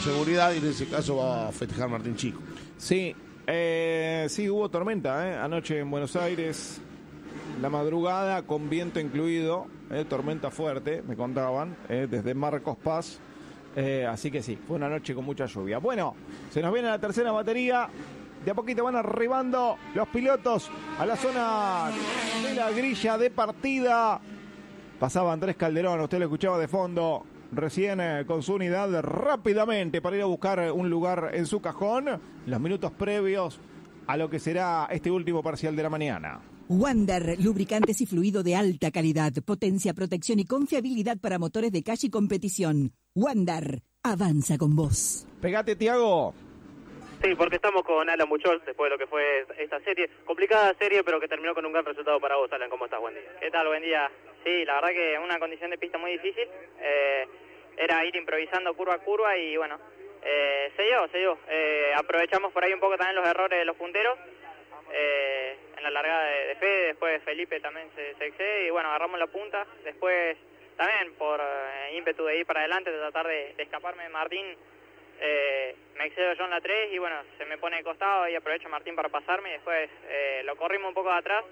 seguridad y en ese caso va a festejar Martín Chico. Sí, sí, hubo tormenta anoche en Buenos Aires, la madrugada con viento incluido, tormenta fuerte, me contaban, desde Marcos Paz, así que sí, fue una noche con mucha lluvia. Bueno, se nos viene la tercera batería, de a poquito van arribando los pilotos a la zona de la grilla de partida. Pasaba Andrés Calderón, usted lo escuchaba de fondo recién con su unidad rápidamente para ir a buscar un lugar en su cajón, los minutos previos a lo que será este último parcial de la mañana. Wander, lubricantes y fluido de alta calidad, potencia, protección y confiabilidad para motores de calle y competición. Wander, avanza con vos. Pegate, Tiago. Sí, porque estamos con Alan Buchol, después de lo que fue esta serie. Complicada serie, pero que terminó con un gran resultado para vos, Alan. ¿Cómo estás? Buen día. ¿Qué tal? Buen día. Sí, la verdad que una condición de pista muy difícil. Era ir improvisando curva a curva y bueno, se dio. Aprovechamos por ahí un poco también los errores de los punteros. En la largada de Fede, después Felipe también se excede y bueno, agarramos la punta. Después también por ímpetu de ir para adelante, de tratar de escaparme de Martín, me excedo yo en la 3 y bueno, se me pone de costado y aprovecho a Martín para pasarme y después lo corrimos un poco de atrás.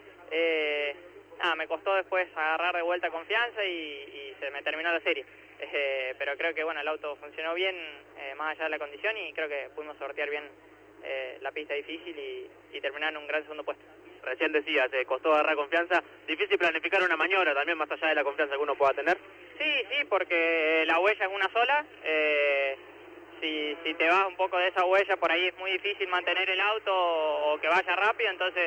Me costó después agarrar de vuelta confianza y se me terminó la serie. Pero creo que bueno, el auto funcionó bien más allá de la condición y creo que pudimos sortear bien la pista difícil y terminar en un gran segundo puesto. Recién decías, costó agarrar confianza. Difícil planificar una maniobra también, más allá de la confianza que uno pueda tener. Sí, porque la huella es una sola. Si te vas un poco de esa huella, por ahí es muy difícil mantener el auto o que vaya rápido, entonces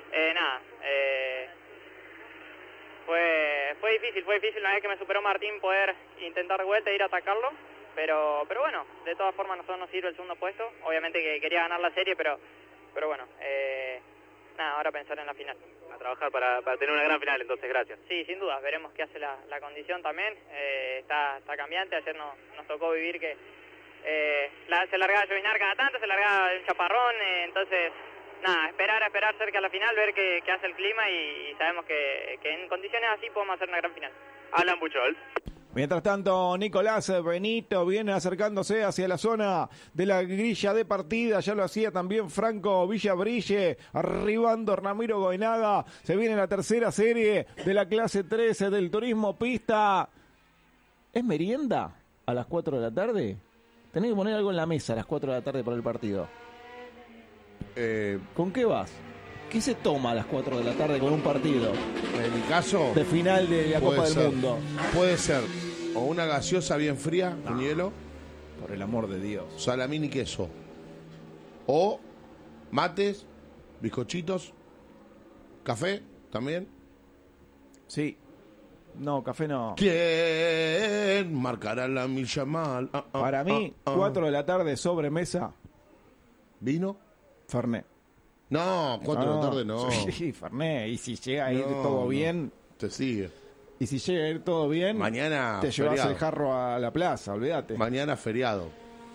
fue difícil una vez que me superó Martín poder intentar de vuelta e ir a atacarlo, pero bueno, de todas formas a nosotros nos sirve el segundo puesto, obviamente que quería ganar la serie, pero bueno, ahora pensar en la final. A trabajar para tener una gran final, entonces gracias. Sí, sin duda, veremos qué hace la condición también, está cambiante, ayer nos tocó vivir que se largaba a llovinar cada tanto, se largaba el chaparrón, entonces esperar cerca a la final, ver qué hace el clima y sabemos que en condiciones así podemos hacer una gran final. Alan Buchol. Mientras tanto, Nicolás Benito viene acercándose hacia la zona de la grilla de partida. Ya lo hacía también Franco Villabrille, arribando Ramiro Goenaga. Se viene la tercera serie de la clase 13 del turismo pista. ¿Es merienda a las 4 de la tarde? Tenés que poner algo en la mesa a las 4 de la tarde para el partido. ¿Con qué vas? ¿Qué se toma a las 4 de la tarde con un partido? En mi caso, de final de la Copa del Mundo. Puede ser o una gaseosa bien fría con hielo, por el amor de Dios, salamín y queso, o mates, bizcochitos, café también. Sí. No, café no. ¿Quién marcará la milla mal? Para mí, 4 de la tarde, sobremesa. ¿Vino? Fernet. No, 4 de la tarde no. Sí, Fernet. Y si llega a ir todo bien. Te sigue. Y si llega a ir todo bien. Mañana. Te llevas el jarro a la plaza, olvídate. Mañana feriado.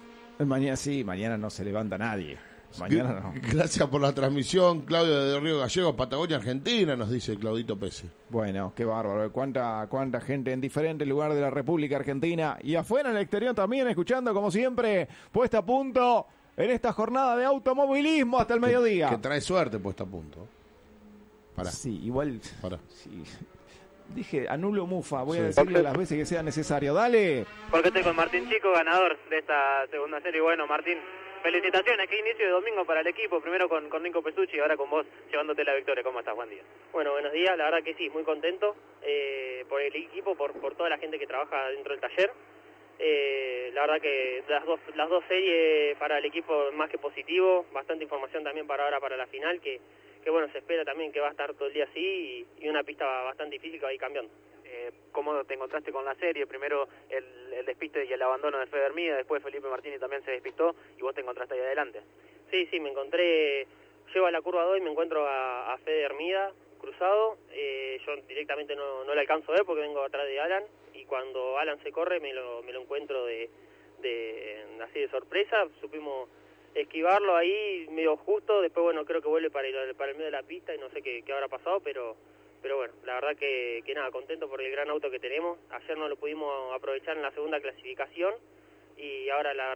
Mañana no se levanta nadie. Mañana no. Gracias por la transmisión, Claudio de Río Gallegos, Patagonia, Argentina, nos dice Claudito Pese. Bueno, qué bárbaro. Cuánta gente en diferentes lugares de la República Argentina y afuera en el exterior también, escuchando como siempre, puesta a punto en esta jornada de automovilismo hasta el mediodía. Que trae suerte puesta a punto. Pará. Sí, igual. Pará. Sí. Dije, anulo Mufa, voy a decirle las veces que sea necesario. Dale. Porque estoy con Martín Chico, ganador de esta segunda serie. Bueno, Martín, felicitaciones, qué inicio de domingo para el equipo, primero con Nico Pesucci y ahora con vos llevándote la victoria. ¿Cómo estás? Buen día. Bueno, buenos días, la verdad que sí, muy contento por el equipo, por toda la gente que trabaja dentro del taller. La verdad que las dos series para el equipo más que positivo, bastante información también para ahora para la final, que bueno, se espera también que va a estar todo el día así y una pista bastante difícil que va a ir cambiando. ¿Cómo te encontraste con la serie? Primero el despiste y el abandono de Fede Hermida, después Felipe Martínez también se despistó y vos te encontraste ahí adelante. Sí, me encontré, llego a la curva 2 y me encuentro a Fede Hermida cruzado, yo directamente no lo alcanzo a ver porque vengo atrás de Alan y cuando Alan se corre me lo encuentro así de sorpresa, supimos esquivarlo ahí medio justo, después bueno creo que vuelve para el medio de la pista y no sé qué habrá pasado, pero bueno, la verdad que nada, contento por el gran auto que tenemos. Ayer no lo pudimos aprovechar en la segunda clasificación y ahora la